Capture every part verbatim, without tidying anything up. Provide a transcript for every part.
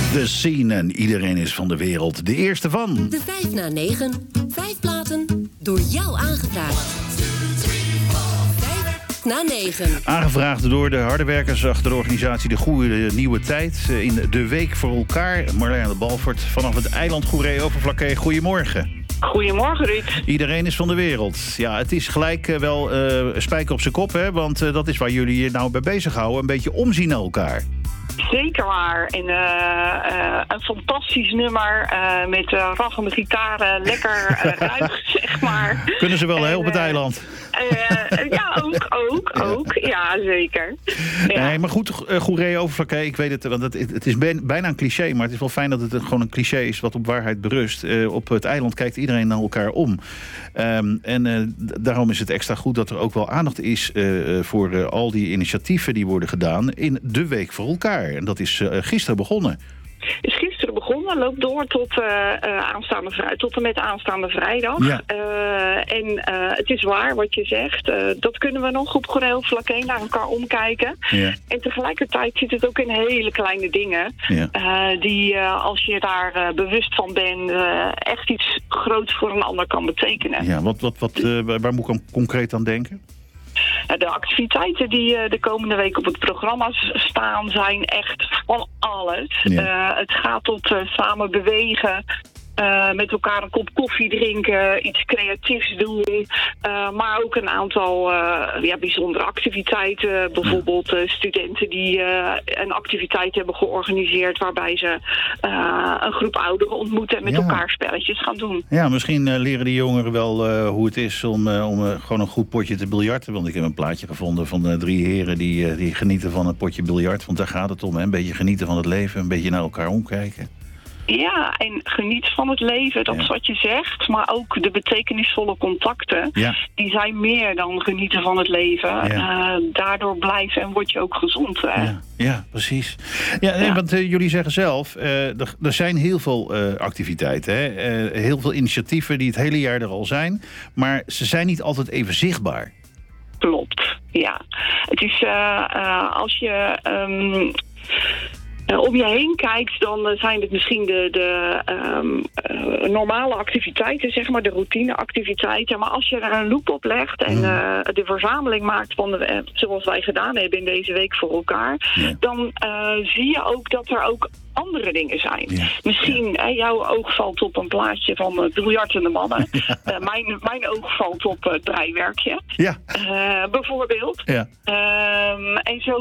The Scene en iedereen is van de wereld. De eerste van... De vijf na negen. Vijf platen door jou aangevraagd. Vijf na negen. Aangevraagd door de harde werkers achter de organisatie De Goede Nieuwe Tijd. In de Week voor Elkaar. Marlene Balvoort vanaf het eiland Goeree-Overflakkee. Goedemorgen. Goedemorgen, Ruud. Iedereen is van de wereld. Ja, het is gelijk uh, wel uh, spijker op zijn kop, hè? Want uh, dat is waar jullie je nou bij bezighouden. Een beetje omzien naar elkaar. Zeker waar. En uh, uh, een fantastisch nummer uh, met uh, raggende gitaren. Lekker uh, ruig, zeg maar. Kunnen ze wel, en, hè, op het uh, eiland? Uh, ja, ook, ook, ja. ook. Ja, zeker. Ja. Nee, maar goed, uh, Goeree-Overflakkee, ik weet het, want het, het is ben, bijna een cliché, maar het is wel fijn dat het een, gewoon een cliché is wat op waarheid berust. Uh, op het eiland kijkt iedereen naar elkaar om. Um, en uh, d- daarom is het extra goed dat er ook wel aandacht is uh, voor uh, al die initiatieven die worden gedaan in de Week voor Elkaar. En dat is uh, gisteren begonnen. Is gisteren begonnen, loopt door tot, uh, uh, aanstaande vrij, tot en met aanstaande vrijdag. Ja. Uh, en uh, het is waar wat je zegt. Uh, dat kunnen we nog op Goeree-Overflakkee naar elkaar omkijken. Ja. En tegelijkertijd zit het ook in hele kleine dingen. Ja. Uh, die, uh, als je daar uh, bewust van bent, uh, echt iets groots voor een ander kan betekenen. Ja, wat, wat, wat, uh, waar moet ik dan concreet aan denken? De activiteiten die uh, de komende week op het programma staan zijn echt van alles. Ja. Uh, het gaat tot uh, samen bewegen, uh, met elkaar een kop koffie drinken, iets creatiefs doen. Uh, maar ook een aantal uh, ja, bijzondere activiteiten. Bijvoorbeeld uh, studenten die uh, een activiteit hebben georganiseerd waarbij ze uh, een groep ouderen ontmoeten en met Ja. elkaar spelletjes gaan doen. Ja, misschien uh, leren die jongeren wel uh, hoe het is om, uh, om uh, gewoon een goed potje te biljarten. Want ik heb een plaatje gevonden van uh, drie heren die, uh, die genieten van een potje biljart. Want daar gaat het om, hè? Een beetje genieten van het leven, een beetje naar elkaar omkijken. Ja, en geniet van het leven, dat Ja. is wat je zegt. Maar ook de betekenisvolle contacten, Ja. die zijn meer dan genieten van het leven. Ja. Uh, daardoor blijf en word je ook gezond. Hè? Ja, ja, precies. Ja, nee, Ja. want uh, jullie zeggen zelf, uh, er, er zijn heel veel uh, activiteiten. Hè? Uh, heel veel initiatieven die het hele jaar er al zijn. Maar ze zijn niet altijd even zichtbaar. Klopt, ja. Het is uh, uh, als je... Um, Uh, om je heen kijkt, dan uh, zijn het misschien de, de um, uh, normale activiteiten, zeg maar, de routineactiviteiten. Maar als je er een loep op legt en uh, de verzameling maakt van de, uh, zoals wij gedaan hebben in deze Week voor Elkaar, Ja. dan uh, zie je ook dat er ook andere dingen zijn. Ja. Misschien, ja. uh, jouw oog valt op een plaatje van uh, biljartende mannen. Ja. Uh, mijn, mijn oog valt op uh, het breiwerkje. Ja. Uh, bijvoorbeeld. Ja. Um, en zo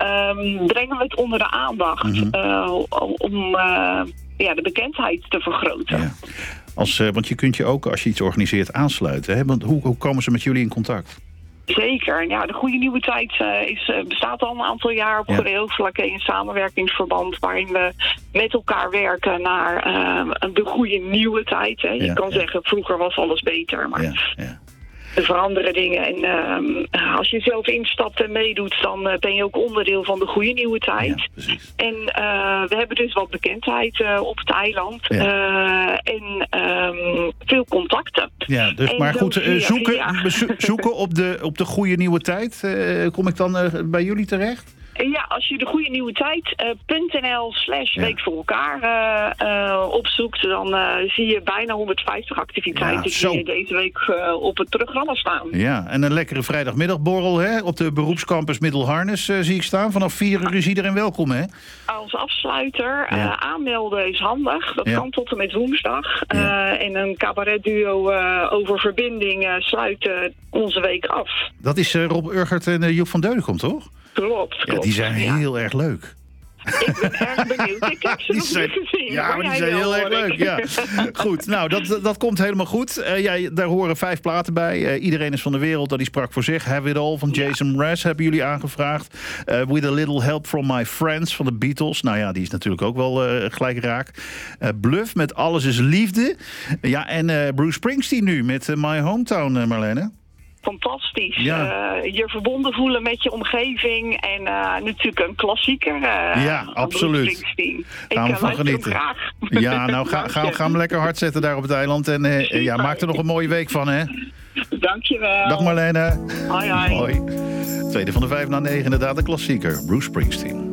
um, brengen we het onder de aandacht. Mm-hmm. Uh, om uh, ja, de bekendheid te vergroten. Ja. Als, uh, want je kunt je ook, als je iets organiseert, aansluiten. Hè? Want hoe, hoe komen ze met jullie in contact? Zeker. Ja, de Goede Nieuwe Tijd uh, is, uh, bestaat al een aantal jaar op Ja. Goeree-Overflakkee in samenwerkingsverband, waarin we met elkaar werken naar uh, de goede nieuwe tijd. Hè. Je Ja, kan ja. zeggen, vroeger was alles beter, maar Ja, ja. er veranderen dingen. En uh, als je zelf instapt en meedoet, dan uh, ben je ook onderdeel van de goede nieuwe tijd. Ja, precies. En uh, we hebben dus wat bekendheid uh, op het eiland. Ja. Uh, en um, veel contacten. Ja, dus, En maar zo goed, uh, via- zoeken, via. bezo- zoeken op de, op de goede nieuwe tijd. Uh, kom ik dan uh, bij jullie terecht? En ja, als je de goede nieuwe tijd.nl uh, slash Ja. week voor elkaar uh, uh, opzoekt, dan uh, zie je bijna honderdvijftig activiteiten Ja, zo. die deze week uh, op het programma staan. Ja, en een lekkere vrijdagmiddagborrel hè? Op de beroepscampus Middelharnis uh, zie ik staan. Vanaf vier uur is iedereen welkom, hè? Als afsluiter, Ja. uh, aanmelden is handig. Dat Ja. kan tot en met woensdag. Ja. Uh, en een cabaretduo uh, over verbinding uh, sluit uh, onze week af. Dat is uh, Rob Urgert en uh, Joep van Deudekom, toch? Klopt, Ja, klopt. die zijn Ja. heel erg leuk. Ik ben erg benieuwd. Ik heb ze Die nog zijn- niet gezien. Ja, maar die jij zijn wel, heel erg hoor leuk. ik. Ja. Goed, nou, dat, dat komt helemaal goed. Uh, ja, daar horen vijf platen bij. Uh, Iedereen is van de wereld, dat die sprak voor zich. Have It All van Jason Mraz hebben jullie aangevraagd. Uh, With a Little Help From My Friends van de Beatles. Nou ja, die is natuurlijk ook wel uh, gelijk raak. Uh, Bluff met Alles Is Liefde. Ja, en uh, Bruce Springsteen nu met uh, My Hometown, uh, Marlene. Fantastisch. Ja. Uh, je verbonden voelen met je omgeving. En uh, natuurlijk een klassieker. Uh, Ja, van absoluut. Bruce Springsteen. Gaan we Ik van uh, luister hem genieten. graag. Ja, nou ga, ga, ga hem lekker hard zetten daar op het eiland. En uh, ja, maak er nog een mooie week van, hè. Dankjewel. Dag Marlene. Hoi, hoi. Hoi. Tweede van de vijf na negen, inderdaad een klassieker. Bruce Springsteen.